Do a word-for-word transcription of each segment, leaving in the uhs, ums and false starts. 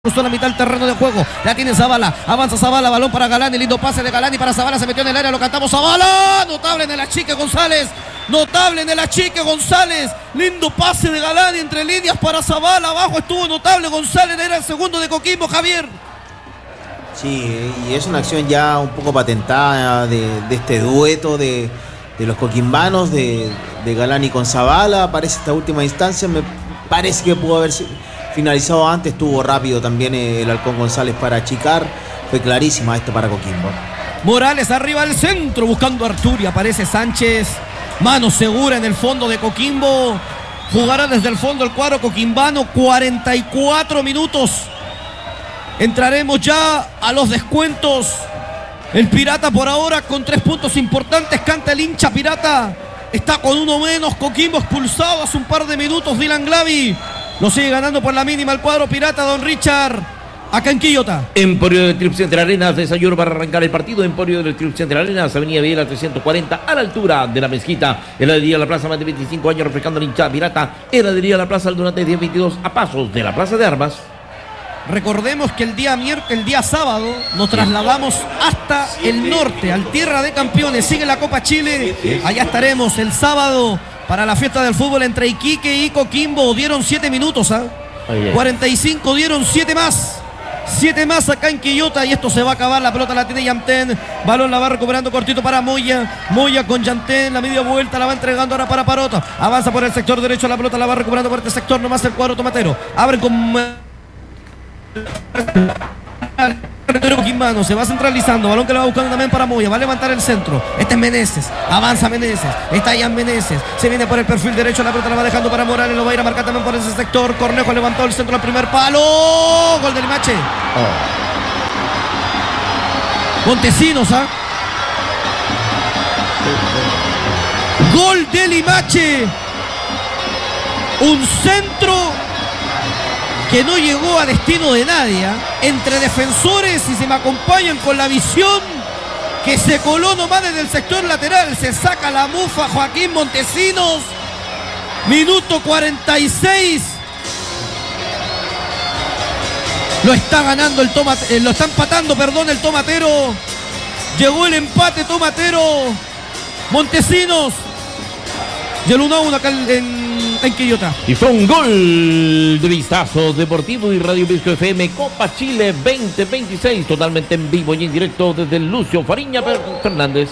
Cruzó la mitad del terreno de juego, la tiene Zavala, avanza Zavala, balón para Galani, lindo pase de Galani para Zavala, se metió en el área, lo cantamos Zavala, notable en el achique González, notable en el achique González, lindo pase de Galani entre líneas para Zavala, abajo estuvo notable González, era el segundo de Coquimbo, Javier. Sí, y es una acción ya un poco patentada de, de este dueto de, de los coquimbanos, de, de Galani con Zavala, parece esta última instancia, me parece que pudo haber sido finalizado antes, estuvo rápido también el Halcón González para achicar, fue clarísima esto para Coquimbo. Morales arriba del centro buscando a Arturi, aparece Sánchez, mano segura en el fondo de Coquimbo, jugará desde el fondo el cuadro coquimbano, cuarenta y cuatro minutos, entraremos ya a los descuentos. El Pirata por ahora con tres puntos importantes, canta el hincha Pirata, está con uno menos, Coquimbo expulsado hace un par de minutos, Dylan Glavi. Lo sigue ganando por la mínima el cuadro Pirata, don Richard, acá en Quillota. Emporio del Club Central Arenas, desayuno para arrancar el partido. Emporio del Club Central Arenas, Avenida Videla trescientos cuarenta, a la altura de la mezquita. Heladería La Plaza, más de veinticinco años refrescando la hinchada Pirata. Heladería La Plaza, Aldunate diez veintidós, a pasos de la Plaza de Armas. Recordemos que el día miércoles, el día sábado, nos trasladamos hasta el norte, al Tierra de Campeones. Sigue la Copa Chile, allá estaremos el sábado para la fiesta del fútbol entre Iquique y Coquimbo. Dieron siete minutos, ¿ah? ¿eh? cuarenta y cinco, dieron siete más. siete más acá en Quillota y esto se va a acabar. La pelota la tiene Yantén. Balón la va recuperando cortito para Moya. Moya con Yantén. La media vuelta la va entregando ahora para Parota. Avanza por el sector derecho. La pelota la va recuperando por este sector. Nomás el cuadro tomatero. Abre con... Coquimbano se va centralizando, balón que lo va buscando también para Moya, va a levantar el centro, este es Meneses, avanza Meneses, está Jan Meneses, se viene por el perfil derecho, la pelota la va dejando para Morales, lo va a ir a marcar también por ese sector, Cornejo levantó el centro al primer palo, gol de Limache. Oh. Montesinos, ¿ah? ¿eh? Gol de Limache, un centro que no llegó a destino de nadie, ¿eh? Entre defensores, y se me acompañan con la visión, que se coló nomás desde el sector lateral, se saca la mufa Joaquín Montesinos, minuto cuarenta y seis, lo está ganando el tomate, eh, lo está empatando, perdón, el Tomatero, llegó el empate Tomatero, Montesinos, y el uno a uno acá en en Quillota. Y fue un gol de Vistazo Deportivo y Radio Pisco F M, Copa Chile veinte veintiséis, totalmente en vivo y en directo desde Lucio Fariña Fernández.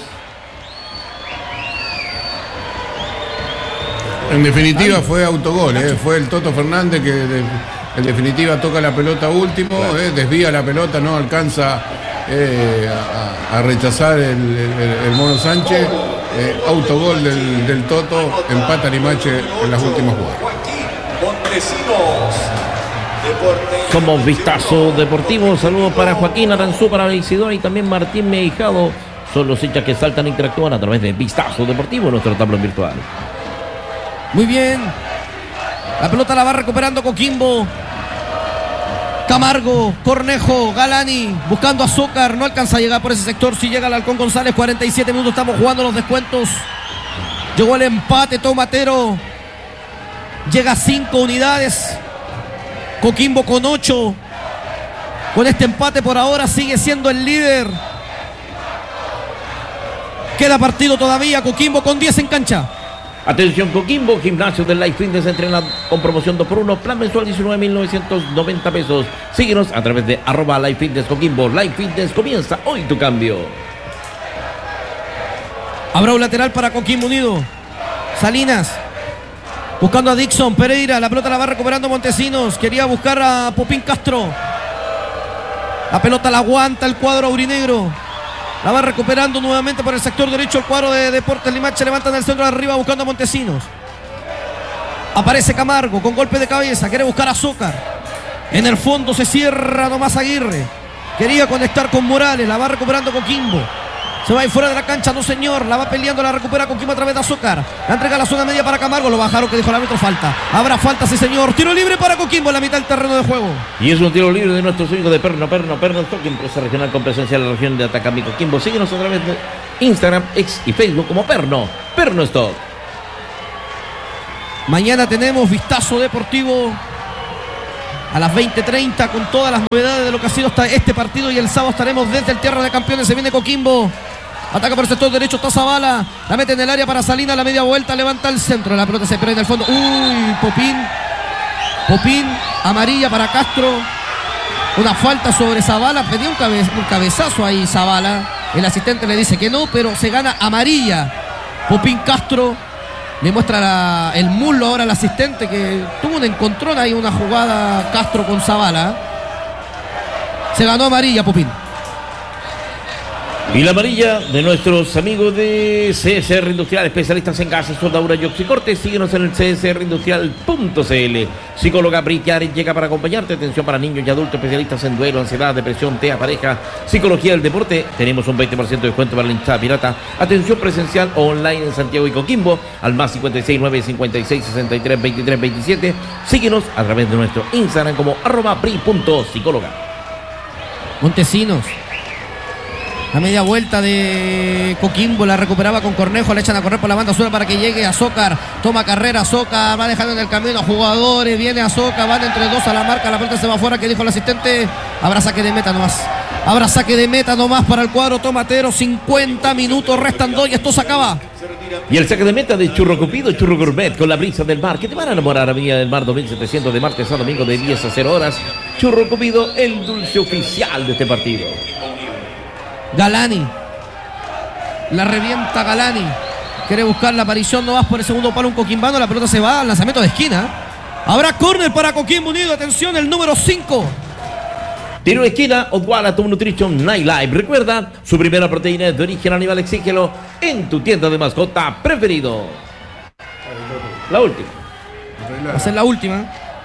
En definitiva fue autogol, eh, fue el Toto Fernández que de, en definitiva toca la pelota último, claro. eh, desvía la pelota, no alcanza eh, a, a rechazar el, el, el Mono Sánchez. Eh, autogol del, del Toto, empata Limache en las últimas jugadas. Somos Vistazo Deportivo, saludos para Joaquín Aranzú, para Isidora y también Martín Meijado. Son los hinchas que saltan e interactúan a través de Vistazo Deportivo, nuestro tablón virtual. Muy bien, la pelota la va recuperando Coquimbo. Camargo, Cornejo, Galani, buscando a Zócar, no alcanza a llegar por ese sector, si llega el Halcón González, cuarenta y siete minutos, estamos jugando los descuentos, llegó el empate Tomatero, llega a cinco unidades, Coquimbo con ocho, con este empate por ahora sigue siendo el líder, queda partido todavía, Coquimbo con diez en cancha. Atención Coquimbo, gimnasio del Life Fitness, entrena con promoción dos por uno, plan mensual diecinueve mil novecientos noventa pesos. Síguenos a través de arroba Life Fitness Coquimbo. Life Fitness, comienza hoy tu cambio. Habrá un lateral para Coquimbo Unido. Salinas, buscando a Dixon Pereira, la pelota la va recuperando Montesinos, quería buscar a Popín Castro. La pelota la aguanta el cuadro aurinegro. La va recuperando nuevamente por el sector derecho el cuadro de Deportes Limache. Levantan el centro de arriba buscando a Montesinos. Aparece Camargo con golpe de cabeza. Quiere buscar a Zócar. En el fondo se cierra nomás Aguirre. Quería conectar con Morales. La va recuperando Coquimbo. Se va ahí fuera de la cancha, no señor. La va peleando, la recupera Coquimbo a través de Azúcar. La entrega a la zona media para Camargo. Lo bajaron, que dijo el árbitro, falta. Habrá falta, sí señor. Tiro libre para Coquimbo en la mitad del terreno de juego. Y es un tiro libre de nuestros amigos de Perno, Perno, Perno Stock, empresa regional con presencia en la región de Atacama y Coquimbo. Síguenos a través de Instagram, X y Facebook como Perno, Perno Stock. Mañana tenemos Vistazo Deportivo A las veinte treinta con todas las novedades de lo que ha sido hasta este partido, y el sábado estaremos desde el Tierra de Campeones. Se viene Coquimbo, ataca por el sector derecho, está Zavala, la mete en el área para Salinas, la media vuelta, levanta el centro, la pelota se pierde en el fondo. Uy, Popín, Popín, amarilla para Castro, una falta sobre Zavala, pedía un, cabe, un cabezazo ahí Zavala, el asistente le dice que no, pero se gana amarilla. Popín Castro le muestra la, el muslo ahora al asistente, que tuvo un encontrón ahí, una jugada Castro con Zavala. Se ganó amarilla Popín. Y la amarilla de nuestros amigos de C S R Industrial, especialistas en gases, soldadura y oxicorte. Síguenos en el c s r industrial punto c l. Psicóloga Brigitte llega para acompañarte. Atención para niños y adultos, especialistas en duelo, ansiedad, depresión, T E A, pareja, psicología del deporte. Tenemos un veinte por ciento de descuento para la hinchada pirata. Atención presencial o online en Santiago y Coquimbo al más cincuenta y seis, nueve cincuenta y seis, sesenta y tres, veintitrés, veintisiete. Síguenos a través de nuestro Instagram como arroba bri punto psicóloga. Montesinos. La media vuelta de Coquimbo la recuperaba con Cornejo, le echan a correr por la banda azul para que llegue Azócar, toma carrera Azócar, va dejando en el camino a jugadores, viene Azócar, van entre dos a la marca, la pelota se va afuera, que dijo el asistente, habrá saque de meta nomás, habrá saque de meta nomás para el cuadro tomatero, cincuenta minutos, restan dos y esto se acaba. Y el saque de meta de Churro Cupido, Churro Gourmet con la brisa del mar, que te van a enamorar. Avenida del Mar dos mil setecientos, de martes a domingo de diez a cero horas. Churro Cupido, el dulce oficial de este partido. Galani, la revienta Galani, quiere buscar la aparición, no vas por el segundo palo un coquimbano, la pelota se va al lanzamiento de esquina. Habrá córner para Coquimbo Unido, atención, el número cinco. Tiro de esquina, Odwalla Tom Nutrition Night Live. Recuerda, su primera proteína es de origen animal, exígelo en tu tienda de mascota preferido. La última. Va a ser la última.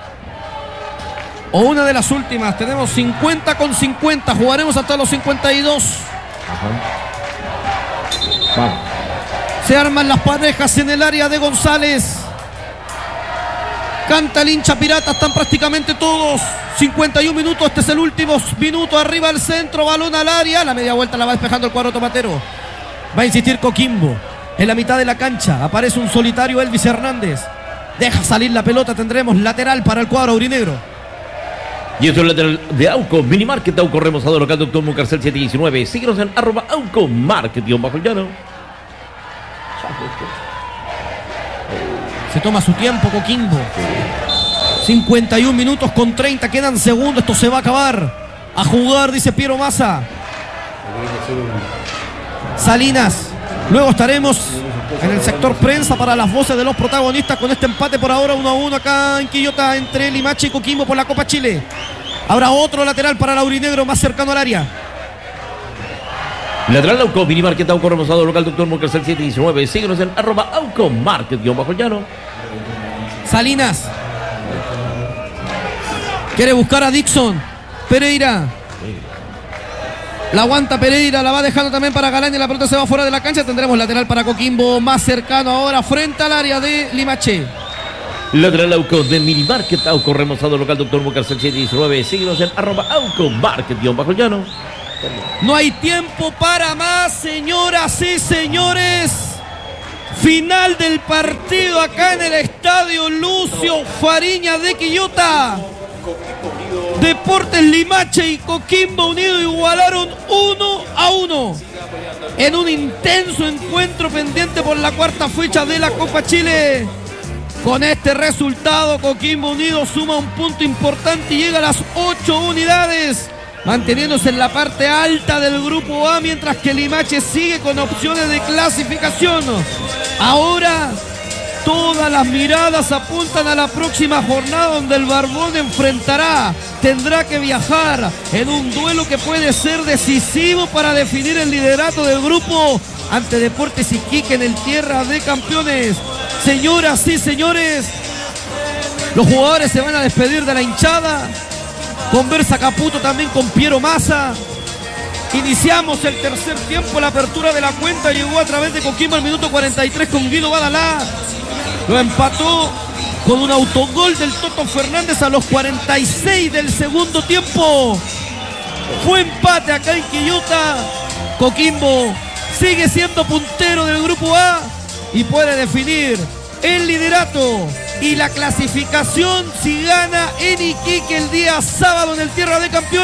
O una de las últimas. Tenemos cincuenta con cincuenta. Jugaremos hasta los cincuenta y dos. Ajá. Vamos. Se arman las parejas en el área de González. Canta el hincha pirata. Están prácticamente todos. cincuenta y un minutos. Este es el último minuto. Arriba al centro. Balón al área. La media vuelta la va despejando el cuadro tomatero. Va a insistir Coquimbo. En la mitad de la cancha aparece un solitario Elvis Hernández. Deja salir la pelota. Tendremos lateral para el cuadro aurinegro. Y esto es el lateral de Auco, Mini Market, Auco remozado local Doctor Mucarcel siete diecinueve. Síguenos en arroba Auco Market, guión bajo el llano. Se toma su tiempo Coquimbo. cincuenta y un minutos con treinta, quedan segundos, esto se va a acabar. A jugar, dice Piero Massa. Salinas. Luego estaremos en el sector prensa para las voces de los protagonistas con este empate por ahora uno a uno acá en Quillota entre Limache y Coquimbo por la Copa Chile. Habrá otro lateral para el aurinegro más cercano al área. Lateral Auco, Mini Market, Auco remozado local Doctor Mucarcel siete diecinueve. Síguenos en arroba Auco Market, guión bajo el llano. Salinas. Quiere buscar a Dixon. Pereira. La aguanta Pereira, la va dejando también para Galán y la pelota se va fuera de la cancha. Tendremos lateral para Coquimbo más cercano ahora frente al área de Limache. Lateral Auco de Mini Market, Auco remozado local Doctor Mucarcel siete diecinueve. Síguenos en arroba Auco Market, guión bajo el llano. No hay tiempo para más, señoras y señores. Final del partido acá en el estadio Lucio Fariña de Quillota. Deportes Limache y Coquimbo Unido igualaron uno a uno en un intenso encuentro pendiente por la cuarta fecha de la Copa Chile. Con este resultado Coquimbo Unido suma un punto importante y llega a las ocho unidades, manteniéndose en la parte alta del grupo A, mientras que Limache sigue con opciones de clasificación. Ahora todas las miradas apuntan a la próxima jornada, donde el Barbón enfrentará, tendrá que viajar en un duelo que puede ser decisivo para definir el liderato del grupo ante Deportes Iquique en el Tierra de Campeones. Señoras y señores, los jugadores se van a despedir de la hinchada. Conversa Caputo también con Piero Massa. Iniciamos el tercer tiempo, la apertura de la cuenta llegó a través de Coquimbo al minuto cuarenta y tres con Guido Badalá. Lo empató con un autogol del Toto Fernández a los cuarenta y seis del segundo tiempo. Fue empate acá en Quillota. Coquimbo sigue siendo puntero del grupo A y puede definir el liderato y la clasificación si gana en Iquique el día sábado en el Tierra de Campeones.